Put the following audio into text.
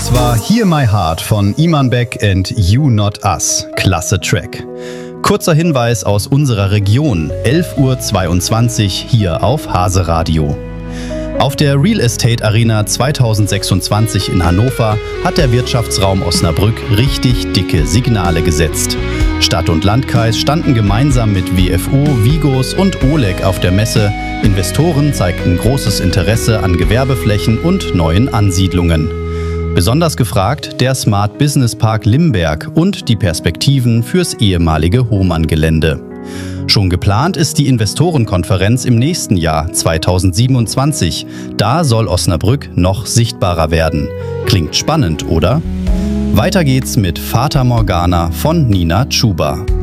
Das war Hear My Heart von Iman Beck and You Not Us. Klasse Track. Kurzer Hinweis aus unserer Region, 11:22 Uhr hier auf Hase Radio. Auf der Real Estate Arena 2026 in Hannover hat der Wirtschaftsraum Osnabrück richtig dicke Signale gesetzt. Stadt und Landkreis standen gemeinsam mit WFO, Vigos und Oleg auf der Messe. Investoren zeigten großes Interesse an Gewerbeflächen und neuen Ansiedlungen. Besonders gefragt der Smart Business Park Limberg und die Perspektiven fürs ehemalige Hohmann-Gelände. Schon geplant ist die Investorenkonferenz im nächsten Jahr, 2027. Da soll Osnabrück noch sichtbarer werden. Klingt spannend, oder? Weiter geht's mit Fata Morgana von Nina Chuba.